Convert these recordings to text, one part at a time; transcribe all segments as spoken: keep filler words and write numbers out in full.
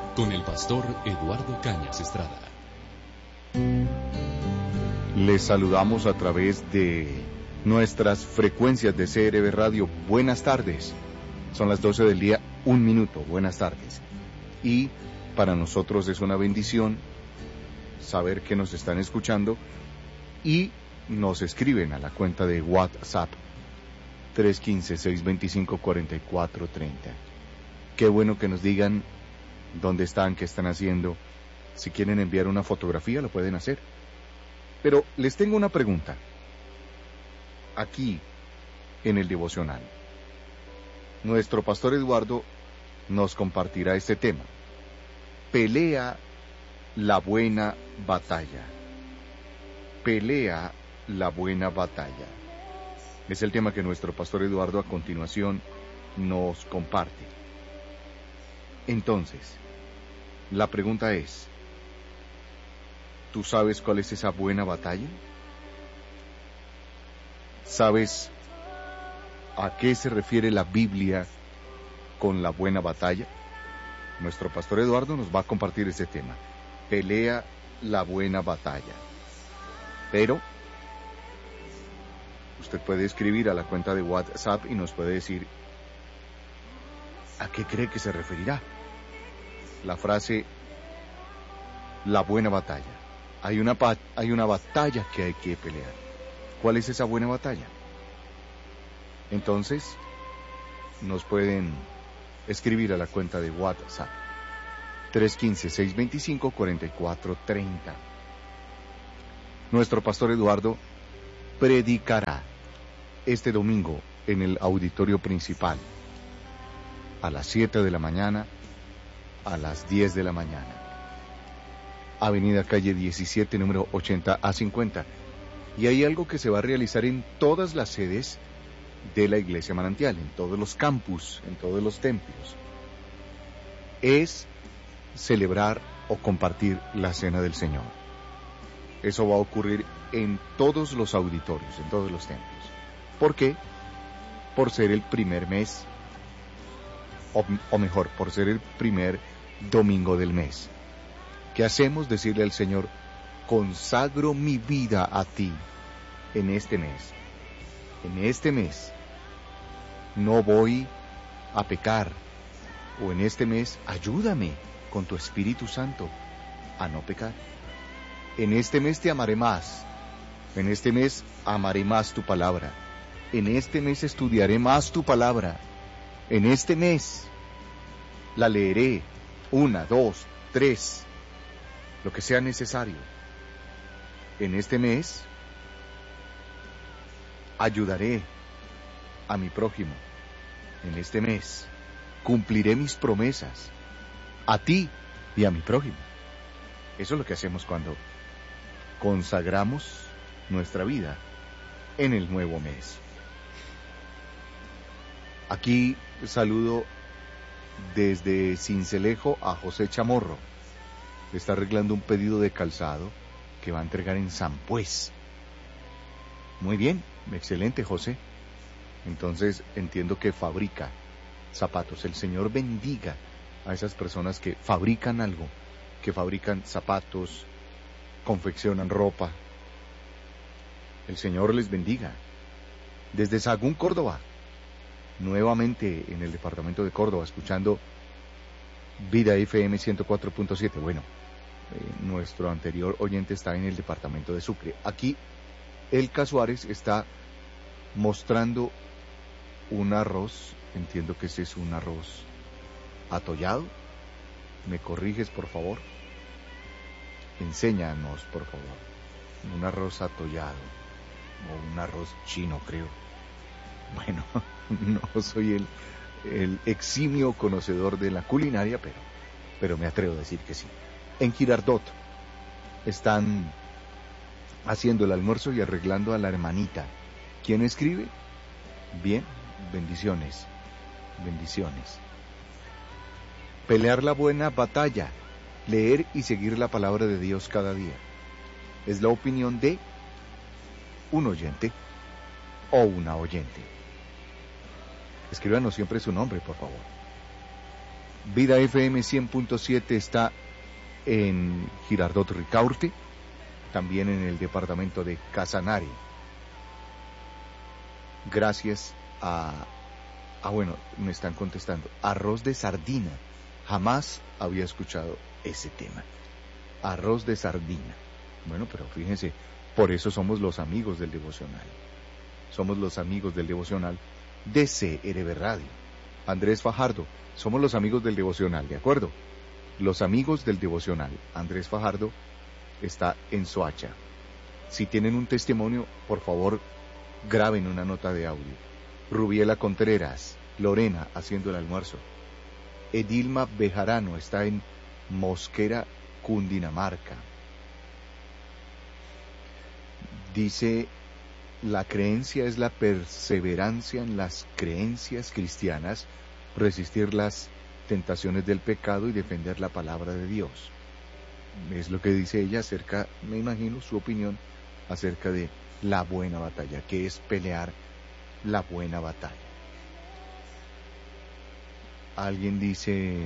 con el pastor Eduardo Cañas Estrada. Les saludamos a través de nuestras frecuencias de C R B Radio. Buenas tardes. Son las doce del día, un minuto. Buenas tardes. Y para nosotros es una bendición saber que nos están escuchando y nos escriben a la cuenta de WhatsApp tres uno cinco, seis dos cinco, cuatro cuatro tres cero. Qué bueno que nos digan dónde están, qué están haciendo. Si quieren enviar una fotografía, lo pueden hacer. Pero les tengo una pregunta. Aquí, en el devocional, nuestro pastor Eduardo nos compartirá este tema. Pelea la buena batalla. Pelea la buena batalla. Es el tema que nuestro pastor Eduardo a continuación nos comparte. Entonces, la pregunta es, ¿tú sabes cuál es esa buena batalla? ¿Sabes a qué se refiere la Biblia con la buena batalla? Nuestro pastor Eduardo nos va a compartir ese tema. Pelea la buena batalla. Pero usted puede escribir a la cuenta de WhatsApp y nos puede decir ¿a qué cree que se referirá la frase la buena batalla? Hay una, hay una batalla que hay que pelear. ¿Cuál es esa buena batalla? Entonces, nos pueden escribir a la cuenta de WhatsApp tres uno cinco, seis dos cinco, cuatro cuatro tres cero. Nuestro pastor Eduardo predicará este domingo en el auditorio principal a las siete de la mañana, a las diez de la mañana. Avenida Calle diecisiete, número ochenta a cincuenta. Y hay algo que se va a realizar en todas las sedes de la Iglesia Manantial, en todos los campus, en todos los templos. Es celebrar o compartir la Cena del Señor. Eso va a ocurrir en todos los auditorios, en todos los templos. ¿Por qué? Por ser el primer mes, o, o mejor, por ser el primer domingo del mes. ¿Qué hacemos? Decirle al Señor, consagro mi vida a ti en este mes. En este mes no voy a pecar. O en este mes ayúdame con tu Espíritu Santo a no pecar. En este mes te amaré más. En este mes amaré más tu palabra. En este mes estudiaré más tu palabra. En este mes la leeré una, dos, tres, lo que sea necesario. En este mes ayudaré a mi prójimo. En este mes cumpliré mis promesas a ti y a mi prójimo. Eso es lo que hacemos cuando consagramos nuestra vida en el nuevo mes. Aquí saludo desde Cincelejo a José Chamorro. Está arreglando un pedido de calzado que va a entregar en San Pues. Muy bien, excelente, José. Entonces entiendo que fabrica zapatos. El Señor bendiga a esas personas que fabrican algo, que fabrican zapatos, confeccionan ropa. El Señor les bendiga. Desde Sahagún, Córdoba, nuevamente en el departamento de Córdoba, escuchando Vida F M ciento cuatro punto siete. Bueno, eh, nuestro anterior oyente está en el departamento de Sucre. Aquí, Elka Suárez está mostrando un arroz. Entiendo que ese es un arroz atollado. ¿Me corriges, por favor? Enséñanos, por favor. Un arroz atollado. O un arroz chino, creo. Bueno, no soy el, el eximio conocedor de la culinaria, pero, pero me atrevo a decir que sí. En Girardot están haciendo el almuerzo y arreglando a la hermanita. ¿Quién escribe? Bien, bendiciones, bendiciones. Pelear la buena batalla, leer y seguir la palabra de Dios cada día. Es la opinión de un oyente o una oyente. Escríbanos siempre su nombre, por favor. Vida F M cien punto siete está en Girardot Ricaurte, también en el departamento de Casanare. Gracias a... Ah, bueno, me están contestando. Arroz de sardina. Jamás había escuchado ese tema. Arroz de sardina. Bueno, pero fíjense, por eso somos los amigos del devocional. Somos los amigos del devocional de C R B Radio. Andrés Fajardo, somos los amigos del devocional, ¿de acuerdo? Los amigos del devocional. Andrés Fajardo está en Soacha. Si tienen un testimonio, por favor, graben una nota de audio. Rubiela Contreras, Lorena haciendo el almuerzo. Edilma Bejarano está en Mosquera, Cundinamarca. Dice, la creencia es la perseverancia en las creencias cristianas, resistir las tentaciones del pecado y defender la palabra de Dios. Es lo que dice ella acerca, me imagino, su opinión acerca de la buena batalla, que es pelear la buena batalla. Alguien dice,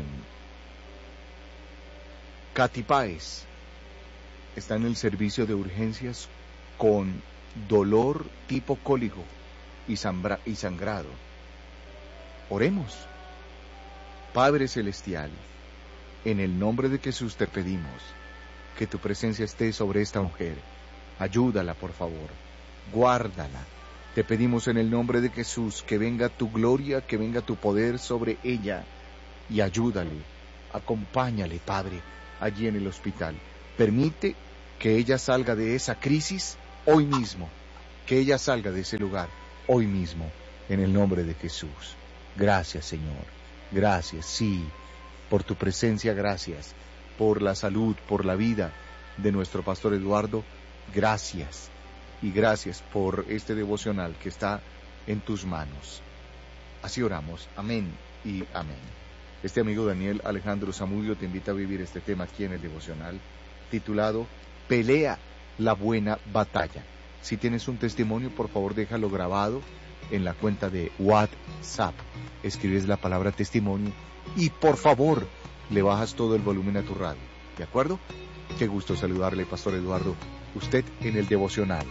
Katy Páez está en el servicio de urgencias con dolor tipo cólico y, zambra, y sangrado. Oremos. Padre Celestial, en el nombre de Jesús te pedimos que tu presencia esté sobre esta mujer. Ayúdala, por favor. Guárdala. Te pedimos en el nombre de Jesús que venga tu gloria, que venga tu poder sobre ella y ayúdale, acompáñale, Padre, allí en el hospital. Permite que ella salga de esa crisis hoy mismo, que ella salga de ese lugar hoy mismo, en el nombre de Jesús. Gracias, Señor, gracias, sí, por tu presencia, gracias, por la salud, por la vida de nuestro pastor Eduardo, gracias. Y gracias por este devocional que está en tus manos. Así oramos. Amén y amén. Este amigo Daniel Alejandro Zamudio te invita a vivir este tema aquí en el devocional, titulado Pelea la buena batalla. Si tienes un testimonio, por favor déjalo grabado en la cuenta de WhatsApp. Escribes la palabra testimonio y por favor le bajas todo el volumen a tu radio. ¿De acuerdo? Qué gusto saludarle, Pastor Eduardo. Usted en el devocional.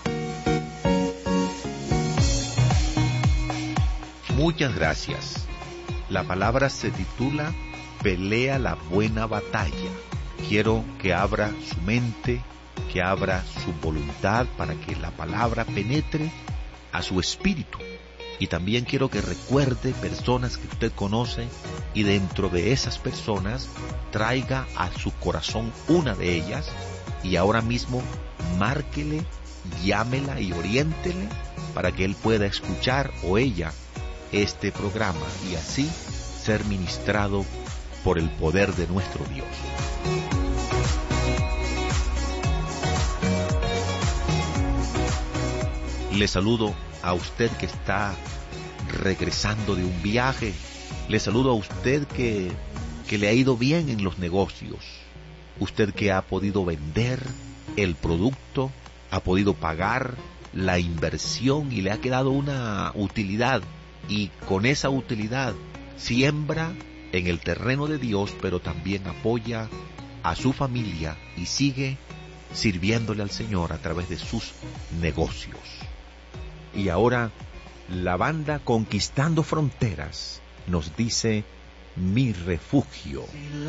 Muchas gracias. La palabra se titula Pelea la buena batalla. Quiero que abra su mente, que abra su voluntad para que la palabra penetre a su espíritu. Y también quiero que recuerde personas que usted conoce y dentro de esas personas traiga a su corazón una de ellas y ahora mismo márquele, llámela y oriéntele para que él pueda escuchar o ella este programa y así ser ministrado por el poder de nuestro Dios. Le saludo a usted que está regresando de un viaje. Le saludo a usted que, que le ha ido bien en los negocios. Usted que ha podido vender el producto, ha podido pagar la inversión y le ha quedado una utilidad. Y con esa utilidad siembra en el terreno de Dios, pero también apoya a su familia y sigue sirviéndole al Señor a través de sus negocios. Y ahora la banda Conquistando Fronteras nos dice Mi Refugio.